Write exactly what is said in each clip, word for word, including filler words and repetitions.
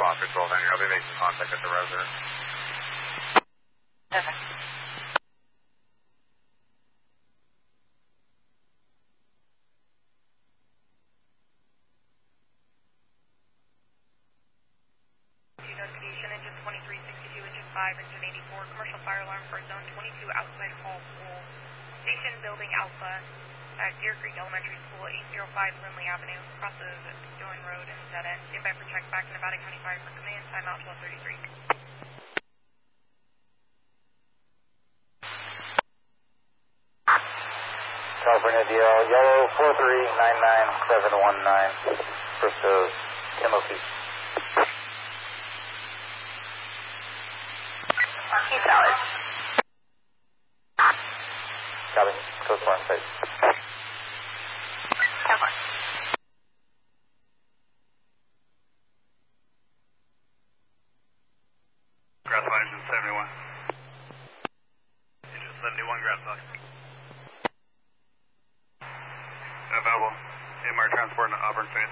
Oscar twelve Henry. I'll be making contact at the reservoir. Okay. Notification, engine twenty-three sixty-two, engine five, engine eighty-four, commercial fire alarm for zone twenty-two outside hall pool. Station building Alpha at Deer Creek Elementary School, eight oh five Lindley Avenue, crosses Doan Road and dead end. Stand by for check back in Nevada County Fire for command, timeout twelve thirty-three. California D L, yellow four three nine nine seven one nine, Frisco, Timothy. Keep solid. Copy, code four on site. Cover. Grass line engine seventy-one. Engine seventy-one, grass line. Available. M R transport in Auburn phase.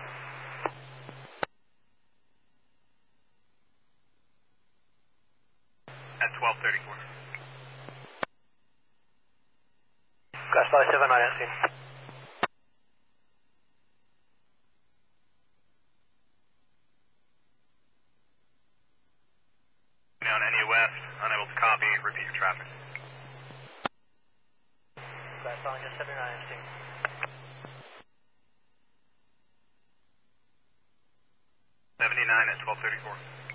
At twelve thirty-four. Grass line seven nine, I see. Down N U west, unable to copy, repeat your traffic. Grass line seven nine, I see. seventy-nine at twelve thirty-four.